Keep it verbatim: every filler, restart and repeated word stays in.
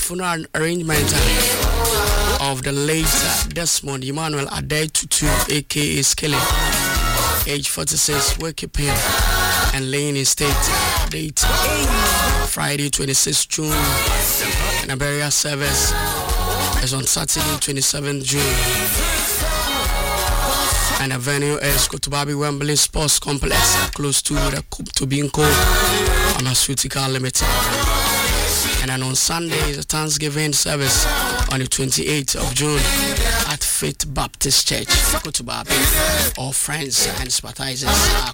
funeral arrangement of the late Desmond Emmanuel Adai Tutu, aka Skilly, age forty-six, waking and laying in state. Date Friday, twenty-sixth June, and a burial service is on Saturday, twenty-seventh June. And the venue is Kotobabi Wembley Sports Complex, close to the Tobinco Pharmaceutical Limited. And then on Sunday is a Thanksgiving service on the twenty-eighth of June at Faith Baptist Church, Kotobabi. All friends and sympathizers are